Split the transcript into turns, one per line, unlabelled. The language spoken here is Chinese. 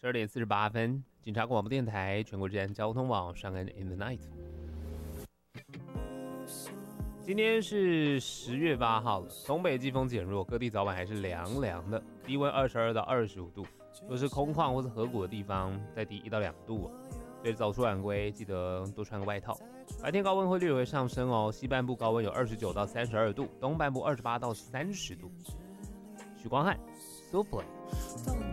12点48分，警察广播电台全国治安交通网上恩 in the night。今天是10月8号了，东北季风减弱，各地早晚还是凉凉的，低温22到25度。若是空旷或是河谷的地方，再低1到2度所以早出晚归记得多穿个外套。白天高温会略微上升哦，西半部高温有29到32度，东半部28到30度。许光汉 ，So Play。